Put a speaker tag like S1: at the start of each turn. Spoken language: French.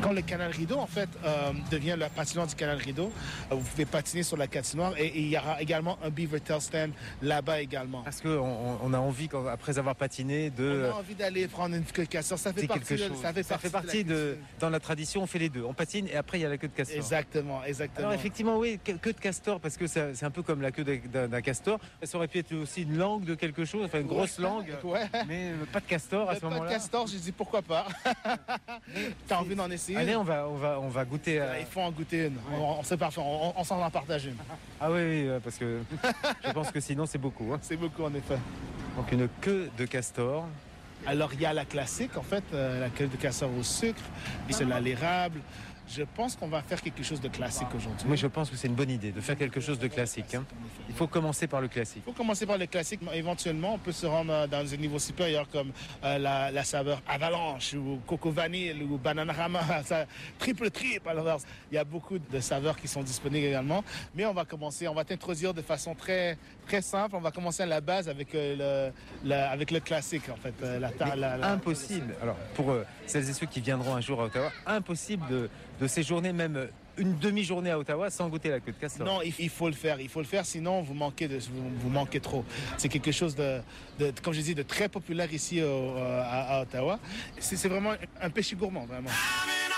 S1: Quand le canal Rideau, en fait, devient la patinoire du canal Rideau, vous pouvez patiner sur la patinoire et il y aura également un Beaver Tail Stand là-bas également.
S2: Parce qu'on a envie, après avoir patiné,
S1: On a envie d'aller prendre une queue de castor. Ça fait partie
S2: dans la tradition, on fait les deux. On patine et après il y a la queue de castor.
S1: Exactement.
S2: Alors effectivement, oui, queue de castor, parce que c'est un peu comme la queue d'un castor. Ça aurait pu être aussi une langue de quelque chose, enfin une grosse langue, mais pas de castor à ce moment-là.
S1: Pas de castor, j'ai dit pourquoi pas. T'as envie d'en essayer?
S2: Allez, on va goûter.
S1: Il faut en goûter une. C'est parfait, on s'en en partage une.
S2: Ah oui, parce que je pense que sinon c'est beaucoup.
S1: C'est beaucoup en effet.
S2: Donc une queue de castor.
S1: Alors il y a la classique en fait, la queue de castor au sucre, et celle-là à l'érable. Je pense qu'on va faire quelque chose de classique aujourd'hui.
S2: Oui, je pense que c'est une bonne idée de faire quelque chose de classique. Il faut commencer par le classique.
S1: Il faut commencer par le classique. Éventuellement, on peut se rendre dans un niveau supérieur comme la saveur avalanche ou coco vanille ou bananarama, triple. Alors, il y a beaucoup de saveurs qui sont disponibles également. Mais on va t'introduire de façon très, très simple. On va commencer à la base avec le classique en fait.
S2: Impossible. Alors, pour celles et ceux qui viendront un jour à Ottawa, impossible de séjourner même une demi-journée à Ottawa sans goûter la queue de castor.
S1: Non, il faut le faire, sinon vous manquez trop. C'est quelque chose de comme je dis, de très populaire ici à Ottawa. C'est vraiment un péché gourmand, vraiment.